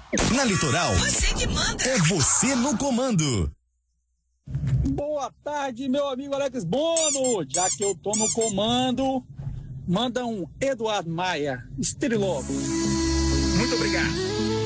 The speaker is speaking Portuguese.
Na Litoral, Você que manda. é você no comando. Boa tarde, meu amigo Alex Bono. Já que eu tô no comando, manda um Eduardo Maia, Estriló. Muito obrigado.